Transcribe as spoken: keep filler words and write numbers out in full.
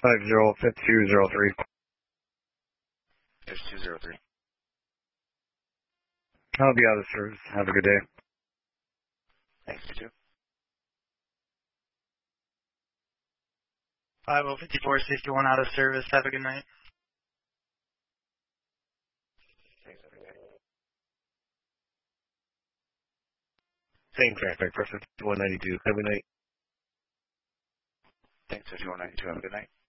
five zero five two zero three. five two zero three. I'll be out of service. Have a good day. Thanks, you too. five oh fifty-four sixty-one out of service. Have a good night. Thanks, have a good night. Same traffic for fifty-one ninety-two. Have a good night. Thanks, fifty-one ninety-two. Have a good night.